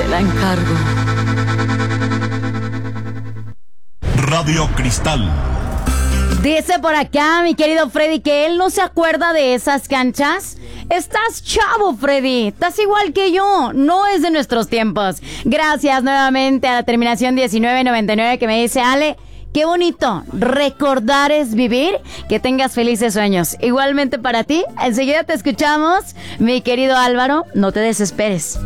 Te la encargo. Radio Cristal. Dice por acá mi querido Freddy que él no se acuerda de esas canchas. Estás chavo, Freddy. Estás igual que yo. No es de nuestros tiempos. Gracias nuevamente a la terminación 1999 que me dice Ale. Qué bonito. Recordar es vivir. Que tengas felices sueños. Igualmente para ti. Enseguida te escuchamos. Mi querido Álvaro, no te desesperes.